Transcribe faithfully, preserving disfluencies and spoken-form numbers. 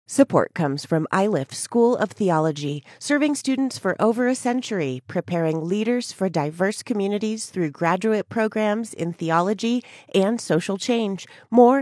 Support comes from iLift School of Theology, serving students for over a century, preparing leaders for diverse communities through graduate programs in theology and social change. More